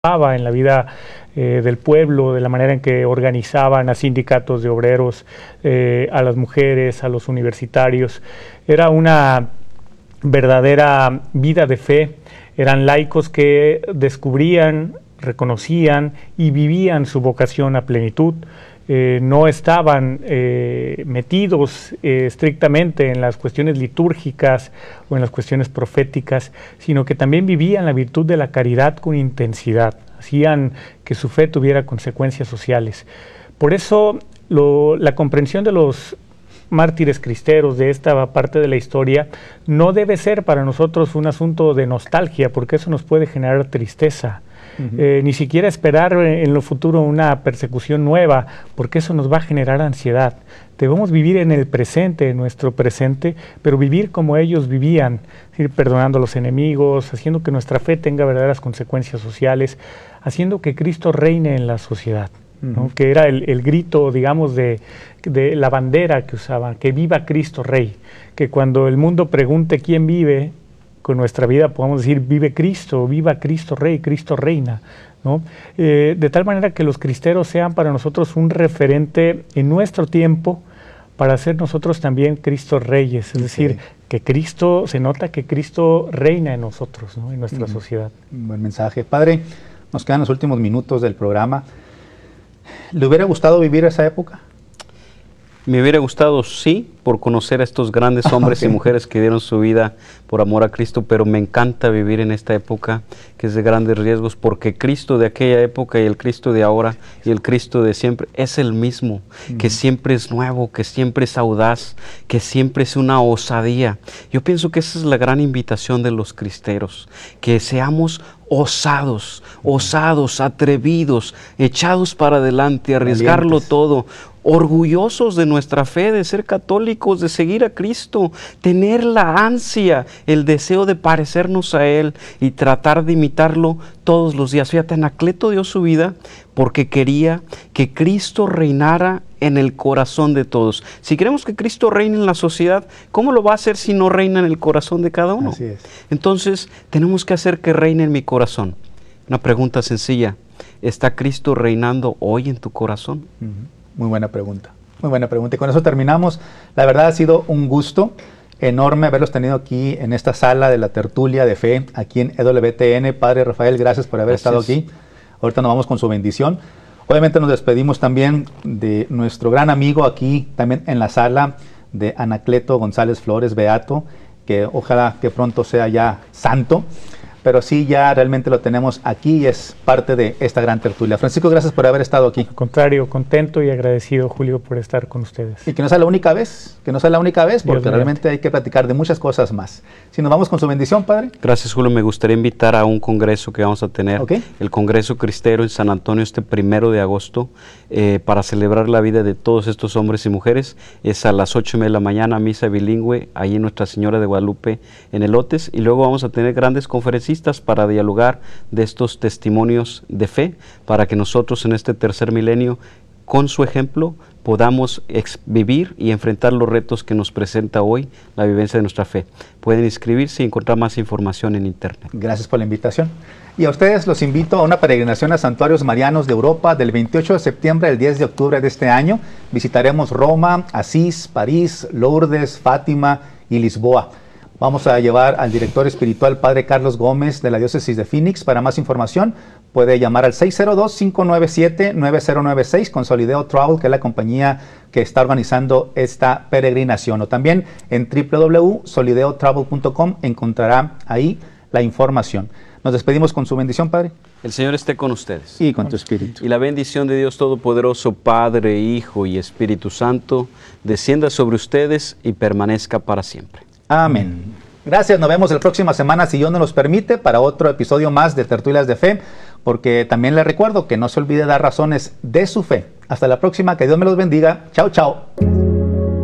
en la vida del pueblo, de la manera en que organizaban a sindicatos de obreros, a las mujeres, a los universitarios. Era una verdadera vida de fe. Eran laicos que descubrían, reconocían y vivían su vocación a plenitud. No estaban metidos estrictamente en las cuestiones litúrgicas o en las cuestiones proféticas, sino que también vivían la virtud de la caridad con intensidad, hacían que su fe tuviera consecuencias sociales. Por eso la comprensión de los mártires cristeros de esta parte de la historia no debe ser para nosotros un asunto de nostalgia, porque eso nos puede generar tristeza. Ni siquiera esperar en lo futuro una persecución nueva, porque eso nos va a generar ansiedad. Debemos vivir en el presente, en nuestro presente, pero vivir como ellos vivían, ir perdonando a los enemigos, haciendo que nuestra fe tenga verdaderas consecuencias sociales, haciendo que Cristo reine en la sociedad, ¿no? Que era el grito, digamos, de la bandera que usaban, que viva Cristo Rey, que cuando el mundo pregunte quién vive con nuestra vida, podamos decir, vive Cristo, viva Cristo Rey, Cristo reina, ¿no? De tal manera que los cristeros sean para nosotros un referente en nuestro tiempo, para ser nosotros también Cristo Reyes, es decir, que Cristo, se nota que Cristo reina en nosotros, ¿no? En nuestra sociedad. Un buen mensaje. Padre, nos quedan los últimos minutos del programa. ¿Le hubiera gustado vivir esa época? Me hubiera gustado, sí, por conocer a estos grandes hombres y mujeres que dieron su vida por amor a Cristo, pero me encanta vivir en esta época que es de grandes riesgos, porque Cristo de aquella época y el Cristo de ahora y el Cristo de siempre es el mismo, que siempre es nuevo, que siempre es audaz, que siempre es una osadía. Yo pienso que esa es la gran invitación de los cristeros, que seamos osados, atrevidos, echados para adelante, arriesgarlo todo, orgullosos de nuestra fe, de ser católicos, de seguir a Cristo, tener la ansia, el deseo de parecernos a Él y tratar de imitarlo todos los días. Fíjate, Anacleto dio su vida porque quería que Cristo reinara en el corazón de todos. Si queremos que Cristo reine en la sociedad, ¿cómo lo va a hacer si no reina en el corazón de cada uno? Así es. Entonces, tenemos que hacer que reine en mi corazón. Una pregunta sencilla: ¿está Cristo reinando hoy en tu corazón? Muy buena pregunta, muy buena pregunta. Y con eso terminamos. La verdad ha sido un gusto enorme haberlos tenido aquí en esta sala de la tertulia de fe, aquí en EWTN. Padre Rafael, gracias por haber estado aquí. Ahorita nos vamos con su bendición. Obviamente nos despedimos también de nuestro gran amigo aquí, también en la sala, de Anacleto González Flores, beato, que ojalá que pronto sea ya santo. Pero sí, ya realmente lo tenemos aquí y es parte de esta gran tertulia. Francisco, gracias por haber estado aquí. Al contrario, contento y agradecido, Julio, por estar con ustedes. Y que no sea la única vez, porque realmente hay que platicar de muchas cosas más. Si nos vamos con su bendición, Padre. Gracias, Julio. Me gustaría invitar a un congreso que vamos a tener, el Congreso Cristero en San Antonio, este 1 de agosto, para celebrar la vida de todos estos hombres y mujeres. Es a las 8:30 de la mañana, misa bilingüe, ahí en Nuestra Señora de Guadalupe, en Elotes, y luego vamos a tener grandes conferencias para dialogar de estos testimonios de fe, para que nosotros en este tercer milenio, con su ejemplo, podamos vivir y enfrentar los retos que nos presenta hoy la vivencia de nuestra fe. Pueden inscribirse y encontrar más información en internet. Gracias por la invitación. Y a ustedes los invito a una peregrinación a santuarios marianos de Europa del 28 de septiembre al 10 de octubre de este año. Visitaremos Roma, Asís, París, Lourdes, Fátima y Lisboa. Vamos a llevar al director espiritual, Padre Carlos Gómez, de la Diócesis de Phoenix. Para más información, puede llamar al 602-597-9096 con Solideo Travel, que es la compañía que está organizando esta peregrinación. O también en www.solideotravel.com encontrará ahí la información. Nos despedimos con su bendición, Padre. El Señor esté con ustedes. Y con tu espíritu. Y la bendición de Dios Todopoderoso, Padre, Hijo y Espíritu Santo, descienda sobre ustedes y permanezca para siempre. Amén. Gracias, nos vemos la próxima semana, si Dios nos los permite, para otro episodio más de Tertulias de Fe, porque también les recuerdo que no se olvide dar razones de su fe. Hasta la próxima, que Dios me los bendiga. Chao, chao.